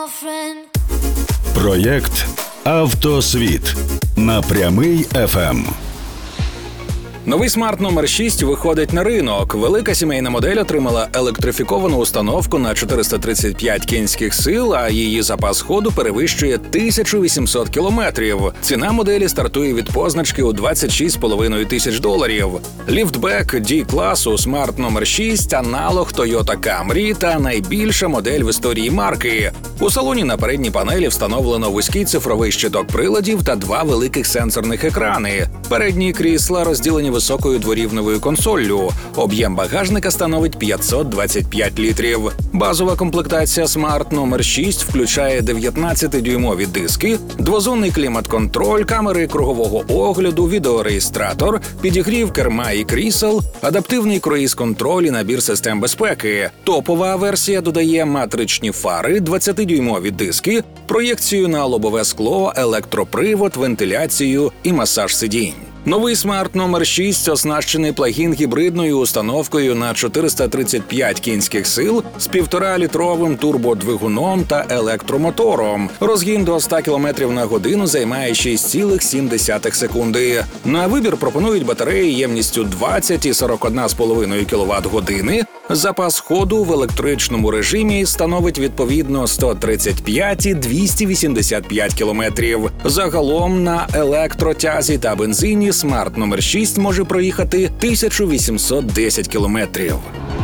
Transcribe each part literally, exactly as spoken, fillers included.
Проєкт «Автосвіт» на Прямий еф ем. Новий смарт номер шість виходить на ринок. Велика сімейна модель отримала електрифіковану установку на чотириста тридцять п'ять кінських сил, а її запас ходу перевищує тисячу вісімсот кілометрів. Ціна моделі стартує від позначки у двадцять шість з половиною тисяч доларів. Ліфтбек D-класу смарт номер шість – аналог Toyota Camry та найбільша модель в історії марки. У салоні на передній панелі встановлено вузький цифровий щиток приладів та два великих сенсорних екрани. Передні крісла розділені високою дворівневою консоллю. Об'єм багажника становить п'ятсот двадцять п'ять літрів. Базова комплектація смарт номер шість включає дев'ятнадцятидюймові диски, двозонний клімат-контроль, камери кругового огляду, відеореєстратор, підігрів керма і крісел, адаптивний круїз-контроль і набір систем безпеки. Топова версія додає матричні фари, двадцятидюймові диски, проєкцію на лобове скло, електропривод, вентиляцію і масаж сидінь. Новий смарт номер шість оснащений плагін-гібридною установкою на чотириста тридцять п'ять кінських сил з півторалітровим турбодвигуном та електромотором. Розгін до ста кілометрів на годину займає шість цілих сім десятих секунди. На вибір пропонують батареї ємністю двадцять і сорок одна з половиною кіловат-години. Запас ходу в електричному режимі становить відповідно сто тридцять п'ять і двісті вісімдесят п'ять кілометрів. Загалом на електротязі та бензині смарт номер шість може проїхати тисячу вісімсот десять кілометрів.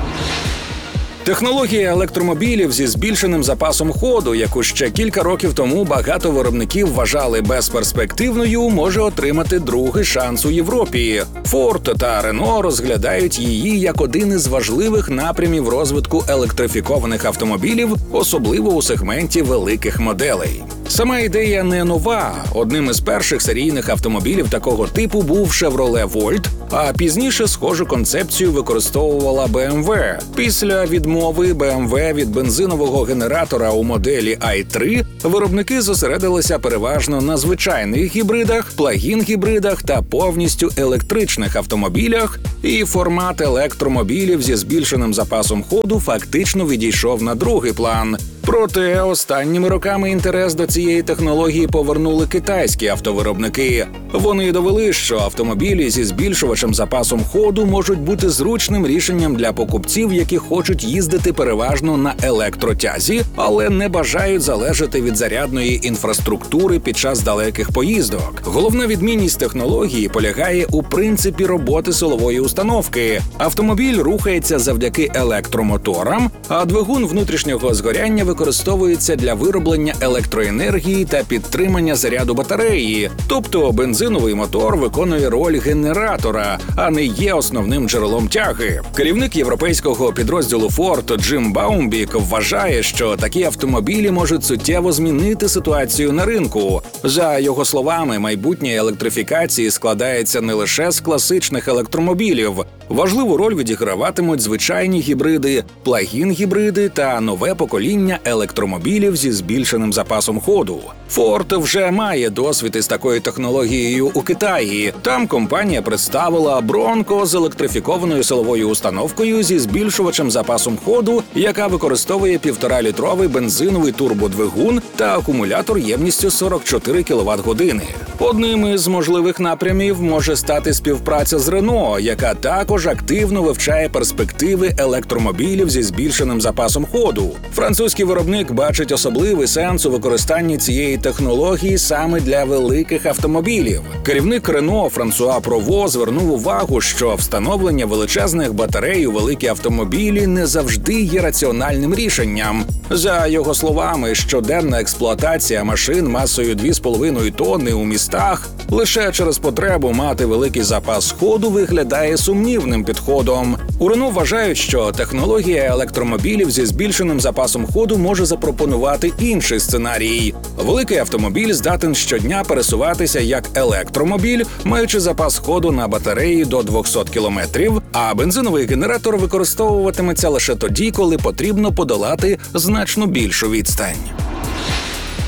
Технологія електромобілів зі збільшеним запасом ходу, яку ще кілька років тому багато виробників вважали безперспективною, може отримати другий шанс у Європі. Ford та Renault розглядають її як один із важливих напрямів розвитку електрифікованих автомобілів, особливо у сегменті великих моделей. Сама ідея не нова. Одним із перших серійних автомобілів такого типу був Chevrolet Volt, а пізніше схожу концепцію використовувала бі ем ве. Після відмови бі ем ве від бензинового генератора у моделі ай три виробники зосередилися переважно на звичайних гібридах, плагін-гібридах та повністю електричних автомобілях, і формат електромобілів зі збільшеним запасом ходу фактично відійшов на другий план. Проте останніми роками інтерес до цієї технології повернули китайські автовиробники. Вони довели, що автомобілі зі збільшувачем запасом ходу можуть бути зручним рішенням для покупців, які хочуть їздити переважно на електротязі, але не бажають залежати від зарядної інфраструктури під час далеких поїздок. Головна відмінність технології полягає у принципі роботи силової установки. Автомобіль рухається завдяки електромоторам, а двигун внутрішнього згоряння використовується для вироблення електроенергії та підтримання заряду батареї. Тобто бензиновий мотор виконує роль генератора, а не є основним джерелом тяги. Керівник європейського підрозділу Ford Джим Баумбік вважає, що такі автомобілі можуть суттєво змінити ситуацію на ринку. За його словами, майбутнє електрифікації складається не лише з класичних електромобілів. Важливу роль відіграватимуть звичайні гібриди, плагін-гібриди та нове покоління електромобілів зі збільшеним запасом ходу. Ford вже має досвід із такою технологією у Китаї. Там компанія представила Bronco з електрифікованою силовою установкою зі збільшувачем запасом ходу, яка використовує півторалітровий бензиновий турбодвигун та акумулятор ємністю сорок чотири кіловат-години. Одним із можливих напрямів може стати співпраця з Renault, яка також активно вивчає перспективи електромобілів зі збільшеним запасом ходу. Французький виробник бачить особливий сенс у використанні цієї технології саме для великих автомобілів. Керівник Renault Франсуа Прово звернув увагу, що встановлення величезних батарей у великі автомобілі не завжди є раціональним рішенням. За його словами, щоденна експлуатація машин масою дві з половиною тонни у містах лише через потребу мати великий запас ходу виглядає сумнівним підходом. У Renault вважають, що технологія електромобілів зі збільшеним запасом ходу може запропонувати інший сценарій. Великий автомобіль здатен щодня пересуватися як електромобіль, маючи запас ходу на батареї до двохсот кілометрів, а бензиновий генератор використовуватиметься лише тоді, коли потрібно подолати значно більшу відстань.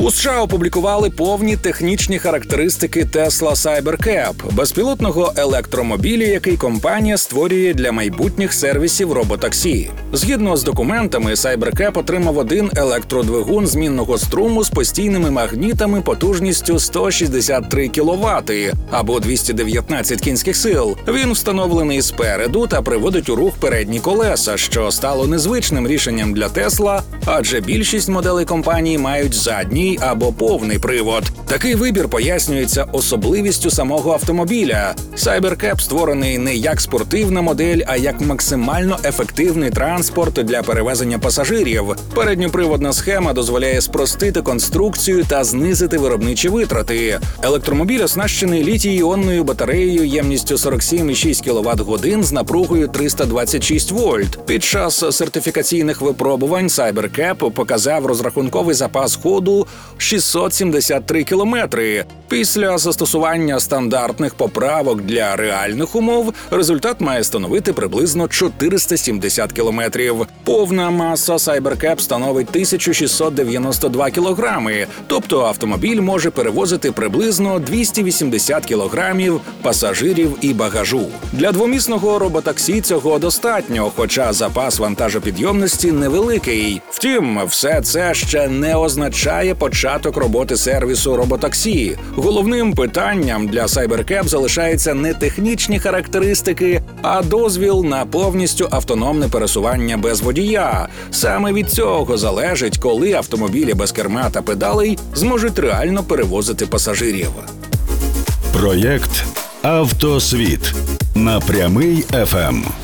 У США опублікували повні технічні характеристики Tesla Cybercab – безпілотного електромобіля, який компанія створює для майбутніх сервісів роботаксі. Згідно з документами, Cybercab отримав один електродвигун змінного струму з постійними магнітами потужністю сто шістдесят три кіловати або двісті дев'ятнадцять кінських сил. Він встановлений спереду та приводить у рух передні колеса, що стало незвичним рішенням для Tesla, адже більшість моделей компанії мають задній або повний привод. Такий вибір пояснюється особливістю самого автомобіля. Cybercab створений не як спортивна модель, а як максимально ефективний транспорт для перевезення пасажирів. Передньоприводна схема дозволяє спростити конструкцію та знизити виробничі витрати. Електромобіль оснащений літій-іонною батареєю ємністю сорок сім цілих шість кіловат-годин з напругою триста двадцять шість вольт. Під час сертифікаційних випробувань Cybercab показав розрахунковий запас ходу шістсот сімдесят три кілометри. Після застосування стандартних поправок для реальних умов результат має становити приблизно чотириста сімдесят кілометрів. Повна маса Cybercab становить тисячу шістсот дев'яносто два кілограми, тобто автомобіль може перевозити приблизно двісті вісімдесят кілограмів пасажирів і багажу. Для двомісного роботаксі цього достатньо, хоча запас вантажопідйомності невеликий. Втім, все це ще не означає початок роботи сервісу роботаксі. Головним питанням для Cybercab залишається не технічні характеристики, а дозвіл на повністю автономне пересування без водія. Саме від цього залежить, коли автомобілі без керма та педалей зможуть реально перевозити пасажирів. Проєкт «Автосвіт» на Прямий еф ем.